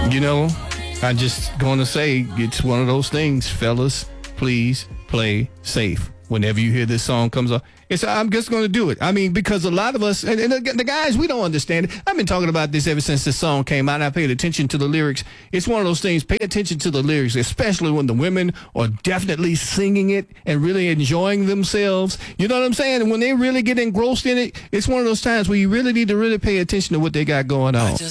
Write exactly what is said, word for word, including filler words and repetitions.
You know, I'm just going to say it's one of those things, fellas. Please play safe whenever you hear this song comes on. It's, I'm just going to do it. I mean, because a lot of us, and, and the, the guys, we don't understand it. I've been talking about this ever since this song came out, and I paid attention to the lyrics. It's one of those things, pay attention to the lyrics, especially when the women are definitely singing it and really enjoying themselves. You know what I'm saying? And when they really get engrossed in it, it's one of those times where you really need to really pay attention to what they got going on.